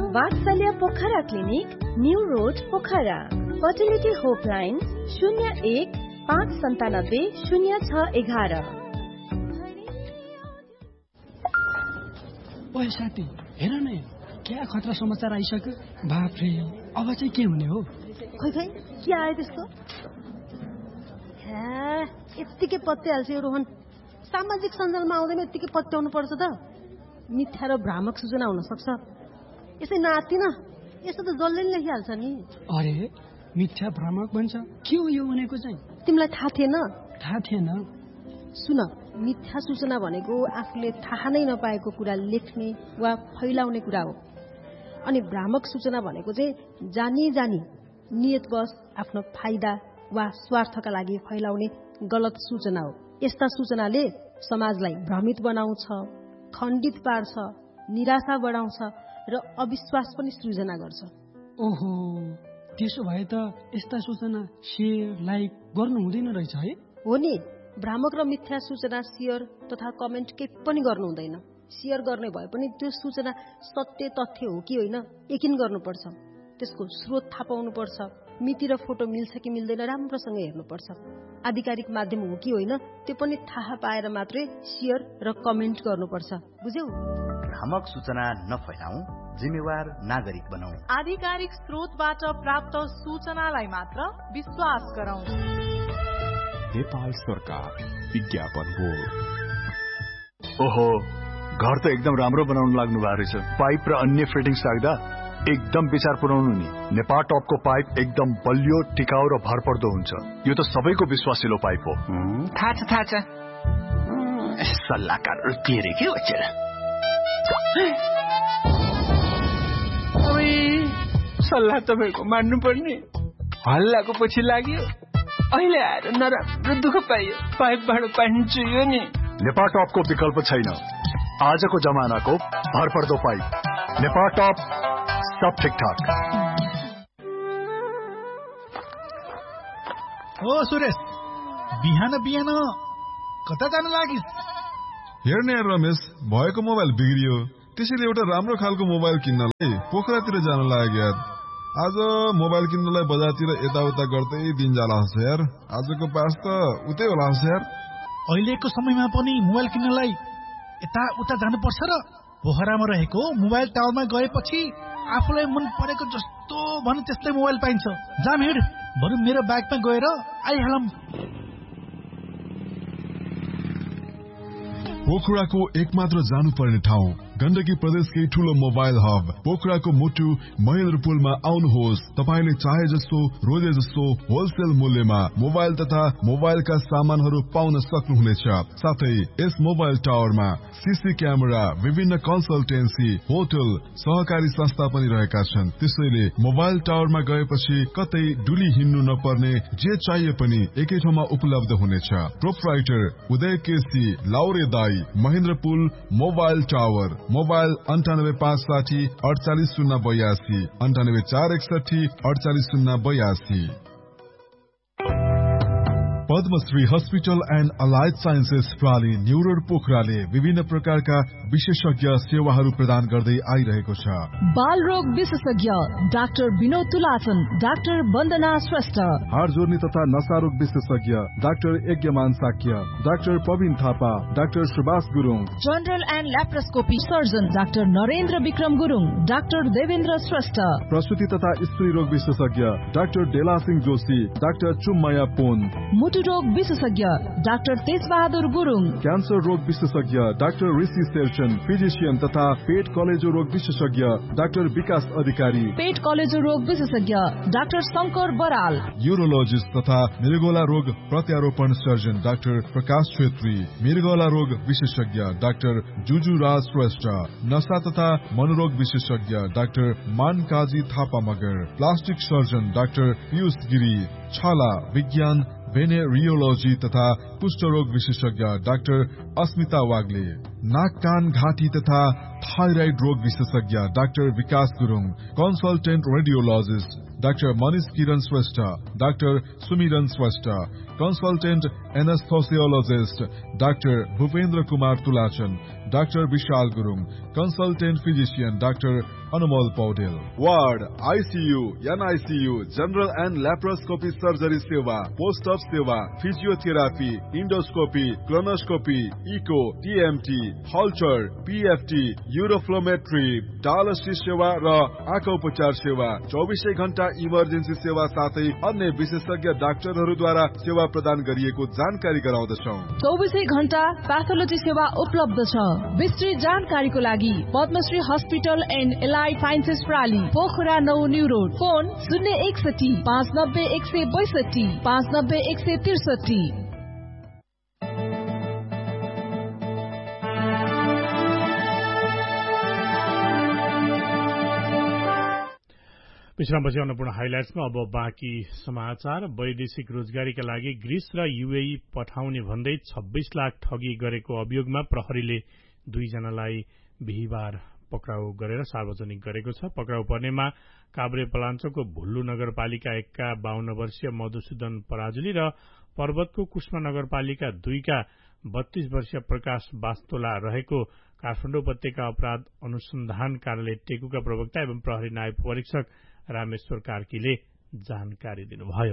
वात्सल्य Pokhara clinic, new road Pokhara. Fertility होपलाइन 01-597-0611। ओए साथी, हेर न, क्या खतरा समाचार आइसक्यो। बाफ्रे, अब चाहिँ के हुने हो? खोइ के आयो त्यस्तो? यत्तिकै पत्याइहाल्छ यो रोहन। सामाजिक सञ्जालमा आउँदैन यत्तिकै पत्याउनु पर्छ त। मिथ्या र भ्रामक सूचना हुन सक्छ। यसै नातिन, यस्तो त जसले नि लेखिहाल्छ नि। अरे, मिथ्या भ्रामक भन्छ? के हो यो भनेको चाहिँ? तिमीलाई थाहा थिएन? थाहा थिएन। सुन, मिथ्या सूचना भनेको आफूले थाहा नै नपाएको कुरा लेख्ने वा फैलाउने कुरा हो। अनि भ्रामक सूचना भनेको चाहिँ जानी नियतवश आफ्नो फाइदा वा स्वार्थका लागि फैलाउने गलत सूचना हो। यस्ता सूचनाले समाजलाई भ्रमित बनाउँछ, खण्डित पार्छ, निराशा बढाउँछ र अविश्वास पनि सृजना गर्छ। ओहो, त्यसो भए त यस्ता सूचना शेयर लाइक गर्नु हुँदैन रहेछ है? हो नि, भ्रामक र मिथ्या सूचना शेयर तथा कमेन्ट केही पनि गर्नु हुँदैन। शेयर गर्ने भए पनि त्यो सूचना सत्य तथ्य हो कि होइन यकिन गर्नुपर्छ। त्यसको स्रोत थाहा पाउनुपर्छ। मिति र फोटो मिल्छ कि मिल्दैन राम्रोसँग हेर्नुपर्छ। आधिकारिक माध्यम हो कि होइन त्यो पनि थाहा पाएर मात्रै शेयर र कमेन्ट गर्नुपर्छ। बुझ्यौ? भ्रामक सूचना नफैलाऊ, जिम्मेवार नागरिक बनाऊ। आधिकारिक स्रोतबाट प्राप्त सूचनालाई मात्र विश्वास गरौँ। नेपाल सरकार विज्ञापन बोर्ड। ओहो, घर त एकदम राम्रो बनाउन लाग्नु भएको रहेछ। पाइप र अन्य फिटिङ्स राख्दा एकदम विचार पुर्याउनु नि। नेपाल टपको पाइप एकदम बलियो, टिकाउ र भरपर्दो हुन्छ। यो त सबैको विश्वासिलो पाइप हो। थाहा छ। सल्लाहकार के रे के बच्चा? सल्लाह तपाईँको मान्नुपर्ने। हल्लाको पछि लाग्यो, अहिले आएर नराम्रो दुःख पाइयो। पाइपबाट पानी चुहियो नि। नेपाल टपको विकल्प छैन। आजको जमानाको भरपर्दो पाइप नेपाल टप, सब ठिकठाक। ओ सुरेश, बिहान कता जानु लागिस्? हेर्ने रमेश, भएको मोबाइल बिग्रियो, त्यसैले एउटा राम्रो खालको मोबाइल किन्नलाई पोखरातिर जान लाग्यो यार। आज मोबाइल किन्नलाई बजारतिर यताउता गर्दै दिन जाला हुन्छ यार। आजको पास त उतै होला हुन्छ यार। अहिलेको समयमा पनि मोबाइल किन्नलाई यता उता जानुपर्छ र पोखरामा रहेको मोबाइल टावरमा गएपछि आफूलाई मन परेको जस्तो भने त्यस्तै मोबाइल पाइन्छ। जाम हिँड, बरु मेरो बाइकमा गएर आइहालौँ। पोखराको एकमात्र जानुपर्ने ठाउँ, गण्डकी प्रदेशकै ठूलो मोबाइल हब पोखराको मुटु महेन्द्रपुलमा आउनुहोस्। तपाईले चाहे जस्तो रोजे जस्तो होलसेल मूल्यमा मोबाइल तथा मोबाइलका सामानहरू पाउन सक्नुहुनेछ। साथै यस मोबाइल टावरमा सीसी क्यामेरा, विभिन्न कन्सल्टेन्सी, होटल, सहकारी संस्था पनि रहेका छन्। त्यसैले मोबाइल टावरमा गएपछि कतै डुली हिँड्नु नपर्ने, जे चाहिए पनि एकै ठाउँमा उपलब्ध हुनेछ। प्रोप्राइटर उदय केसी लाउरे दाई, महेन्द्रपुल mobile tower. Mobile 9856 48082, 99461 48082। Padmashri hospital and allied sciences प्राली new road पोखराले विभिन्न प्रकारका विशेषज्ञ सेवाहरू प्रदान गर्दै आइरहेको छ। बाल रोग विशेषज्ञ डाक्टर विनोद तुलाचन, डाक्टर वन्दना श्रेष्ठ। हाड जोर्नी तथा नशा रोग विशेषज्ञ doctor यज्ञमान Shakya, doctor Praveen Thapa, doctor Subhash Gurung. General and laparoscopy surgeon doctor Narendra Vikram Gurung, doctor Devendra Shrestha. प्रसुति तथा स्त्री रोग विशेषज्ञ डाक्टर डेला सिंह जोशी, डाक्टर चुम्माया पोन। मुटु रोग विशेषज्ञ डाक्टर तेजबहादुर गुरुङ। क्यान्सर रोग विशेषज्ञ डाक्टर ऋषि शेरचन, फिजिशियन तथा पेट कलेजो रोग विशेषज्ञ डाक्टर विकास अधिकारी। पेट कलेजो रोग विशेषज्ञ डाक्टर शंकर बराल। यूरोलोजिस्ट तथा मृगौला रोग प्रत्यारोपण सर्जन डाक्टर प्रकाश छेत्री। मृगौला रोग विशेषज्ञ डाक्टर जुजु राज श्रेष्ठ। नशा तथा मनोरोग विशेषज्ञ doctor मानकाजी Thapa Magar. Plastic surgeon doctor Piyush Giri. छाला विज्ञान, भेनेरियोलोजी तथा कुष्ठ रोग विशेषज्ञ डाक्टर अस्मिता वाग्ले। नाक कान घाँटी तथा थाइराइड रोग विशेषज्ञ डाक्टर विकास Gurung. Consultant radiologist doctor Manish किरण श्रेष्ठ, डाक्टर सुमिरन Shrestha. Consultant एनेस्थोसियोलोजिस्ट doctor Bhupendra Kumar तुलाचन, doctor Vishal Gurung. Consultant physician doctor Anmol Paudel. Ward, ICU, NICU, general and laparoscopy surgery सेवा, पोस्ट अप सेवा, physiotherapy, endoscopy, colonoscopy, eco, TMT, हल्चर, PFT, युरोफ्लोमेट्री, dialysis सेवा र आँखा उपचार सेवा, 24 घण्टा इमर्जेन्सी सेवा साथै अन्य विशेषज्ञ डाक्टरहरूद्वारा सेवा प्रदान गरिएको जानकारी गराउँदछौँ। 24 घण्टा प्याथोलोजी सेवा उपलब्ध छ। विस्तृत जानकारीको लागि Padmashri hospital and allied sciences प्राली, Pokhara 9 new road. Phone 061 590 162 590 163। विश्रामपछि Annapurna हाइलाइट्समा अब बाँकी समाचार। वैदेशिक रोजगारीका लागि ग्रीस र यूएई पठाउने भन्दै 26 लाख ठगी गरेको अभियोगमा प्रहरीले 2 जनालाई बिहिबार पक्राउ गरेर सार्वजनिक गरेको छ। पक्राउ पर्नेमा काभ्रे पलाञ्चोकको भुल्लु नगरपालिका 1 का 52 वर्षीय मधुसूदन पराजुली र पर्वतको कुष्मा नगरपालिका 2 का 32 वर्षीय प्रकाश बास्तोला रहेको काठमाडौँ उपत्यका अपराध अनुसन्धान कार्यालय टेकुका प्रवक्ता एवं प्रहरी नायब परीक्षक रामेश्वर कार्कीले जानकारी दिनुभयो।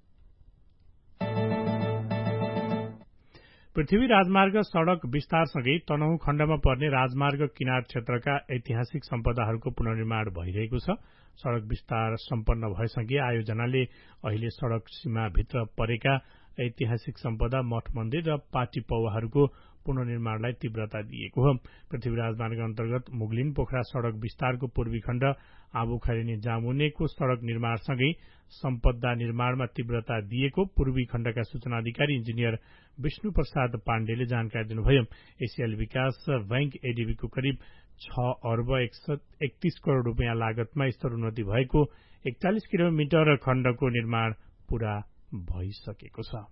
पृथ्वी राजमार्ग सड़क विस्तारसँगै तनहुँ खण्डमा पर्ने राजमार्ग किनार क्षेत्रका ऐतिहासिक सम्पदाहरूको पुनर्निर्माण भइरहेको छ। सड़क विस्तार सम्पन्न भएसँगै आयोजनाले अहिले सड़क सीमाभित्र परेका ऐतिहासिक सम्पदा, मठ मन्दिर र पाटी पौवाहरूको पुनर्निर्माणलाई तीव्रता दिएको हो। पृथ्वी राजमार्ग अन्तर्गत मुगलिन पोखरा सड़क विस्तारको पूर्वी खण्ड आबुखैरेनी जामुनेको सड़क निर्माणसँगै सम्पदा निर्माणमा तीव्रता दिएको पूर्वी खण्डका सूचना अधिकारी इन्जिनियर विष्णु प्रसाद पाण्डेले जानकारी दिनुभयो। एसियाली विकास बैंक एडीबीको करिब 6 अर्ब 31 करोड़ रुपियाँ लागतमा स्तरोन्नति भएको 41 किलोमिटर खण्डको निर्माण पूरा भइसकेको छ।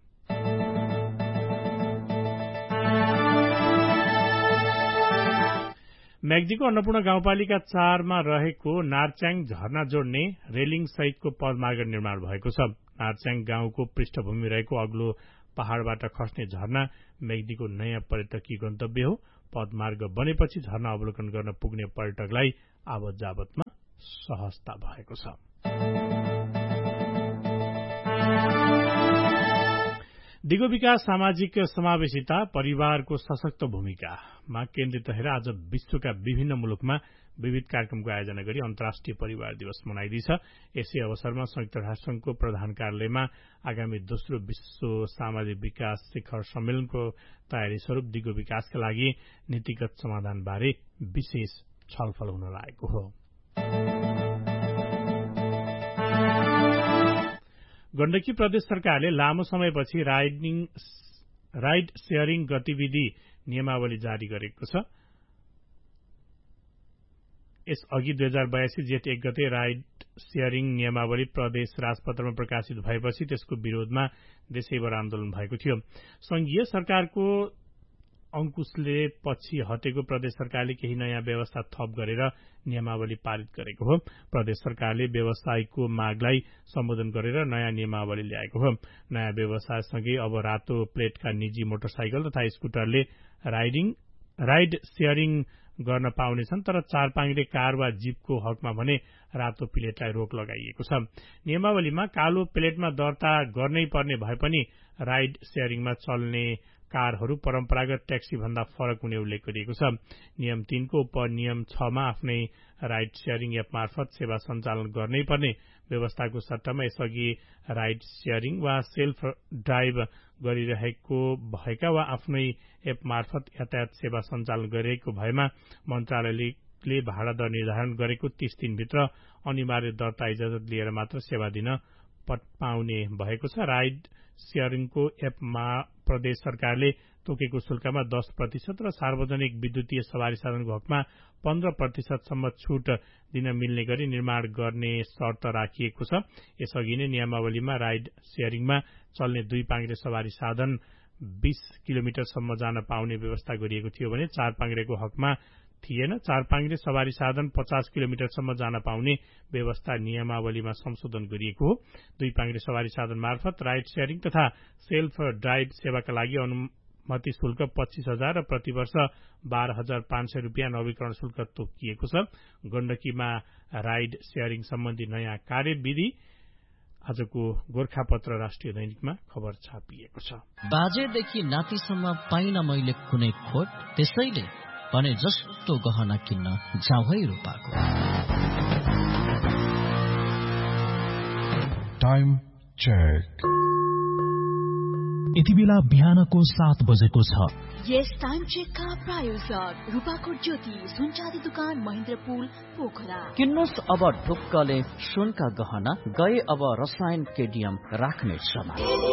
मेग्दीको अन्नपूर्ण गाउँपालिका 4 मा रहेको नार्च्याङ झरना जोड्ने रेलिङ सहितको पदमार्ग निर्माण भएको छ। नार्च्याङ गाउँको पृष्ठभूमि रहेको अग्लो पहाड़बाट खस्ने झरना मेग्दीको नयाँ पर्यटकीय गन्तव्य हो। पदमार्ग बनेपछि झरना अवलोकन गर्न पुग्ने पर्यटकलाई आवत जावतमा सहजता भएको छ। दिगो विकास, सामाजिक समावेशिता, परिवारको सशक्त भूमिकामा केन्द्रित रहेर आज विश्वका विभिन्न मुलुकमा विविध कार्यक्रमको आयोजना गरी अन्तर्राष्ट्रिय परिवार दिवस मनाइँदैछ। यसै अवसरमा संयुक्त राष्ट्रसंघको प्रधान कार्यालयमा आगामी दोस्रो विश्व सामाजिक विकास शिखर सम्मेलनको तयारी स्वरूप दिगो विकासका लागि नीतिगत समाधानबारे विशेष छलफल हुन लागेको हो। गण्डकी प्रदेश सरकारले लामो समयपछि राइड शेयरिङ गतिविधि नियमावली जारी गरेको छ। यसअघि 2082 जेठ 1 गते राइड शेयरिङ नियमावली प्रदेश राजपत्रमा प्रकाशित भएपछि त्यसको विरोधमा देशैभर आन्दोलन भएको थियो। संघीय सरकारको अंकुशले पछि हटेको प्रदेश सरकारले केही नयाँ व्यवस्था थप गरेर नियमावली पारित गरेको हो। प्रदेश सरकारले व्यवसायको मागलाई सम्बोधन गरेर नयाँ नियमावली ल्याएको हो। नयाँ व्यवसायसँगै अब रातो प्लेटका निजी मोटरसाइकल तथा स्कुटरले राइड शेयरिङ गर्न पाउनेछन्, तर 4 पाङ्ग्रे कार वा जीपको हकमा भने रातो प्लेटलाई रोक लगाइएको छ। नियमावलीमा कालो प्लेटमा दर्ता गर्नै पर्ने भए पनि राइड शेयरिङमा चल्ने कारहरू परम्परागत ट्याक्सी भन्दा फरक हुने उल्लेख गरिएको छ। नियम 3 को उपनियम 6 मा आफ्नै राइड शेयरिङ एप मार्फत सेवा सञ्चालन गर्नै पर्ने व्यवस्थाको सट्टामा यसअघि राइड शेयरिङ वा सेल्फ ड्राइभ गरिरहेको भएका वा आफ्नै एप मार्फत यातायात सेवा सञ्चालन गरिरहेको भएमा मन्त्रालयले भाडा दर निर्धारण गरेको 30 दिनभित्र अनिवार्य दर्ता इजाजत लिएर मात्र सेवा दिन पाउने भएको छ। राइड शेयरिङको एपमा प्रदेश सरकारले तोकेको शुल्कमा 10% र सार्वजनिक विद्युतीय सवारी साधनको हकमा 15% सम्म छूट दिन मिल्ने गरी निर्माण गर्ने शर्त राखिएको छ। यसअघि नै नियमावलीमा राइड शेयरिङमा चल्ने 2 पाङ्ग्रे सवारी साधन 20 किलोमिटरसम्म जान पाउने व्यवस्था गरिएको थियो भने 4 पाङ्ग्रेको हकमा थिएन। 4 पाङ्ग्रे सवारी साधन 50 किलोमिटरसम्म जान पाउने व्यवस्था नियमावलीमा संशोधन गरिएको हो। 2 पाङ्ग्रे सवारी साधन मार्फत राइड शेयरिङ तथा सेल्फ ड्राइभ सेवाका लागि मती शुल्क 25,000 र प्रतिवर्ष 12,500 रुपियाँ नवीकरण शुल्क तोकिएको छ। गण्डकीमा राइड शेयरिङ सम्बन्धी नयाँ कार्यविधि आजको गोर्खापत्र राष्ट्रिय दैनिकमा खबर छापिएको छ। बाजेदेखि नातिसम्म पाइन मैले कुनै खोट, त्यसैले भने जस्तो गहना किन्न जाउँ है रूपाको। Time check. यति बेला बिहानको 7 बजेको छ। यस टाइम चेकका प्रायोजक रूपाकोट ज्योति सुनचाँदी दुकान महेन्द्रपुल पोखरा। किन्नुहोस् अब ढुक्कले सुनका गहना, गए अब रसायन केडियम राख्ने समय।